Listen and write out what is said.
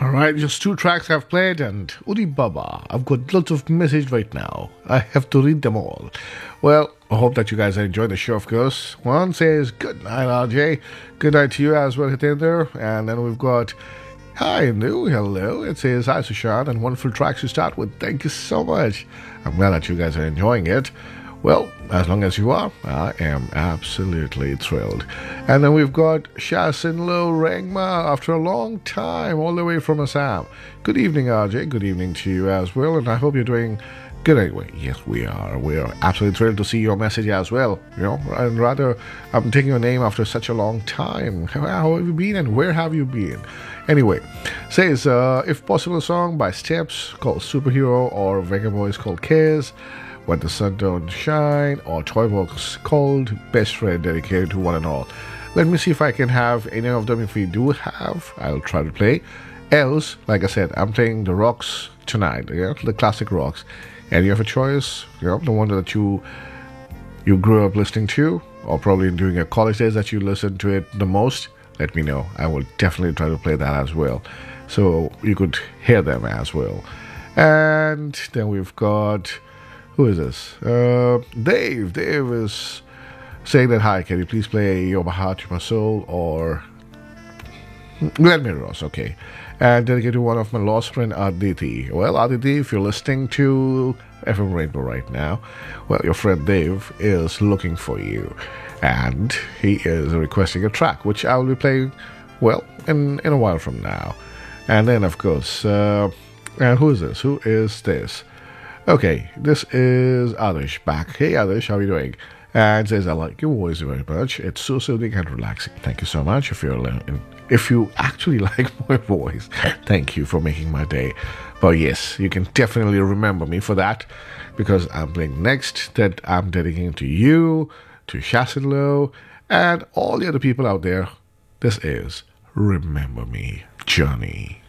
Alright, just two tracks I've played, and Udi Baba. I've got lots of messages right now. I have to read them all. Well, I hope that you guys are enjoying the show, of course. One says, good night, RJ. Good night to you as well, Hitender. And then we've got, hi, New, hello. It says, hi, Sushant, and wonderful tracks to start with. Thank you so much. I'm glad that you guys are enjoying it. Well, as long as you are, I am absolutely thrilled. And then we've got Shasinlo Rengma after a long time, all the way from Assam. Good evening, RJ. Good evening to you as well, and I hope you're doing good anyway. Yes, we are. We are absolutely thrilled to see your message as well. You know, and rather, I'm taking your name after such a long time. How have you been, and where have you been? Anyway, says, if possible, a song by Steps called Superhero, or Vega Boys called Kiss, When the Sun Don't Shine, or Toybox called Best Friend, dedicated to one and all. Let me see if I can have any of them. If we do have, I'll try to play. Else, like I said, I'm playing the rocks tonight, the classic rocks. And you have a choice, the one that you grew up listening to, or probably during your college days that you listened to it the most. Let me know. I will definitely try to play that as well, so you could hear them as well. And then we've got, who is this? Dave. Dave is saying that, hi, can you please play You're My Heart, You're My Soul, or Let Me Ross, okay. And dedicate to one of my lost friend, Aditi. Well, Aditi, if you're listening to FM Rainbow right now, well, your friend Dave is looking for you. And he is requesting a track, which I will be playing, well, in a while from now. And then, of course, and who is this? Who is this? Okay, this is Adish back. Hey Adish, how are you doing? And says, I like your voice very much. It's so soothing and relaxing. Thank you so much. If you actually like my voice, thank you for making my day. But yes, you can definitely remember me for that, because I'm playing next that I'm dedicating to you, to Shasinlo, and all the other people out there. This is Remember Me, Johnny.